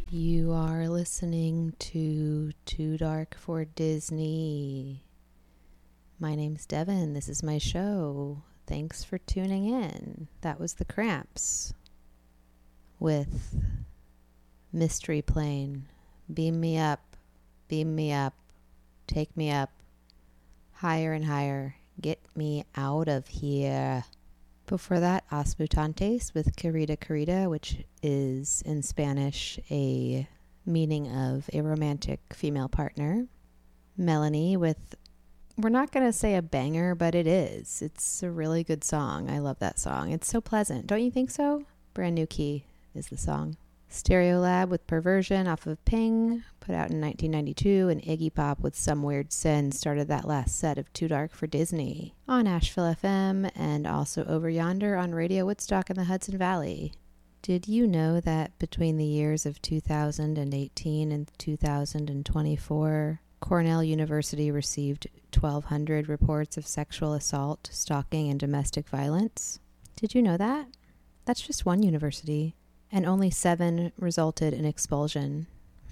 You are listening to Too Dark for Disney. My name's Devin. This is my show. Thanks for tuning in. That was the Cramps with Mystery Plane. Beam me up, take me up, higher and higher. Get me out of here. Before that, Os Mutantes with Querida Querida, which is in Spanish a meaning of a romantic female partner. Melanie with, we're not going to say a banger, but it is. It's a really good song. I love that song. It's so pleasant. Don't you think so? Brand New Key is the song. Stereolab with Perversion off of Ping, put out in 1992, and Iggy Pop with Some Weird Sin started that last set of Too Dark for Disney on Asheville FM and also Over Yonder on Radio Woodstock in the Hudson Valley. Did you know that between the years of 2018 and 2024, Cornell University received 1,200 reports of sexual assault, stalking, and domestic violence? Did you know that? That's just one university. And only 7 resulted in expulsion.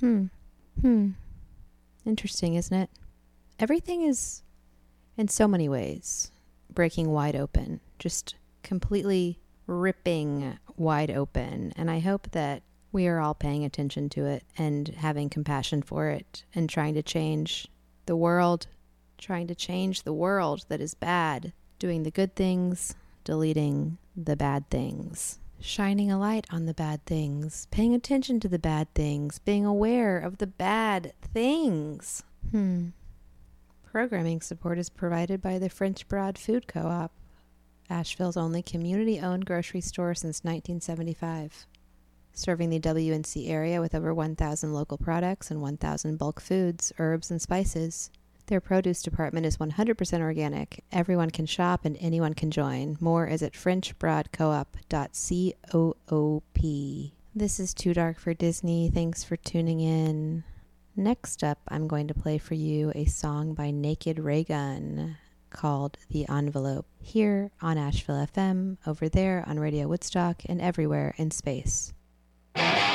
Interesting, isn't it? Everything is, in so many ways, breaking wide open. Just completely ripping wide open. And I hope that we are all paying attention to it and having compassion for it and trying to change the world. Trying to change the world that is bad. Doing the good things, deleting the bad things. Shining a light on the bad things, paying attention to the bad things, being aware of the bad things. Programming support is provided by the French Broad Food Co-op, Asheville's only community-owned grocery store since 1975, serving the WNC area with over 1,000 local products and 1,000 bulk foods, herbs, and spices. Their produce department is 100% organic. Everyone can shop and anyone can join. More is at frenchbroadcoop.coop. This is Too Dark for Disney. Thanks for tuning in. Next up, I'm going to play for you a song by Naked Raygun called The Envelope, here on Asheville FM, over there on Radio Woodstock, and everywhere in space.